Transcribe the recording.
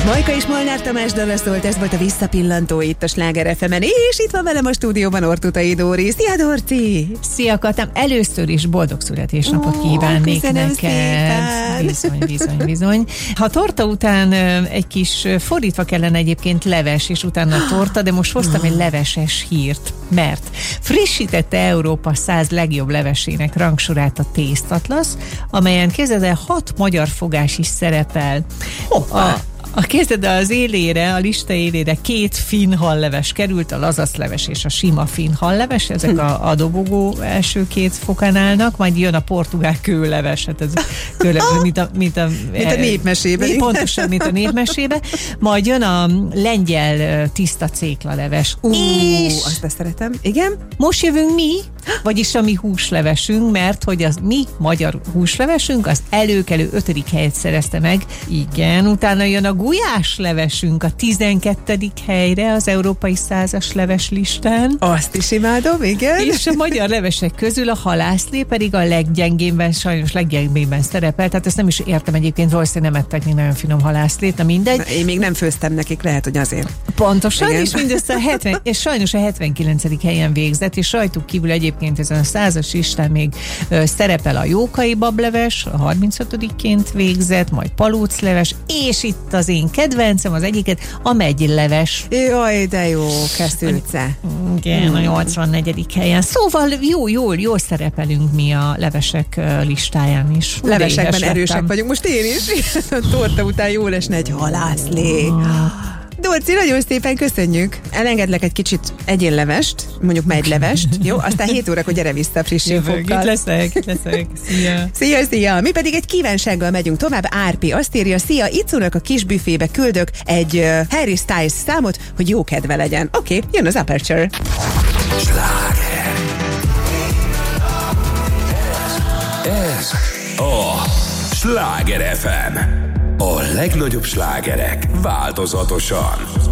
Majka és Molnár Tamás dala szólt, ez volt a visszapillantó itt a Sláger FM-en, és itt van velem a stúdióban Ortutai Dóri. Szia, Dorci! Szia, Katám! Először is boldog születésnapot kívánnék neked. Bizony. Ha torta után egy kis fordítva kellene egyébként leves, és utána torta, de most hoztam egy leveses hírt, mert frissítette Európa 100 legjobb levesének rangsorát a Taste Atlas, amelyen képzeld el 6 magyar fogás is szerepel. Képzeld el, az élére, a lista élére 2 finn halleves került, a lazacleves és a sima finn halleves, ezek a dobogó első 2 fokán állnak, majd jön a portugál kőleves, hát ez mint a népmesében. Pontosan, mint a népmesében. Majd jön a lengyel tiszta céklaleves. És azt szeretem. Igen? Most jövünk mi, vagyis a mi húslevesünk, mert hogy az mi magyar húslevesünk, az előkelő 5. helyet szerezte meg. Igen, utána jön a gulyáslevesünk a 12. helyre az Európai 100-as leves listán. Azt is imádom, igen. És a magyar levesek közül a halászlé pedig a leggyengébbben, sajnos leggyengébbben szerepel, tehát ezt nem is értem egyébként, valószínűleg nem ettek még nagyon finom halászlét, na mindegy. Na, én még nem főztem nekik, lehet, hogy azért. Pontosan, igen. És mindössze és sajnos a 79. helyen végzett, és rajtuk kívül egyébként ezen a 100-as listán még szerepel a jókai bableves, a 35-ként végzett, majd palócleves, és itt az én kedvencem, az egyiket, a megyleves. Jaj, de jó, Keszőce. Igen, a 84. helyen. Szóval jól szerepelünk mi a levesek listáján is. Levesekben erősek vagyunk, most én is. A torta után jól esne egy halászlé. Dorci, nagyon szépen köszönjük. Elengedlek egy kicsit egyénlevest, mondjuk megylevest, jó? Aztán 7 órakor gyere vissza friss infókkal. Itt leszek. Szia. Mi pedig egy kívánsággal megyünk tovább. Árpi azt írja, szia, Icónak a kis büfébe küldök egy Harry Styles számot, hogy jó kedve legyen. Oké, jön az Aperture. Sláger. Ez a Sláger FM. A legnagyobb slágerek változatosan.